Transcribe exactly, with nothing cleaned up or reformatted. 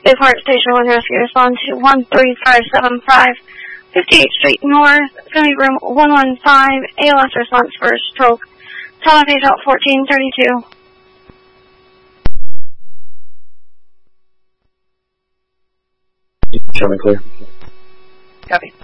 Big Heart Station one Rescue, respond to one three five seven five, fifty-eighth Street North, Philly room one one five, A L S response for stroke. Telephase out fourteen thirty-two. Show me clear. Copy.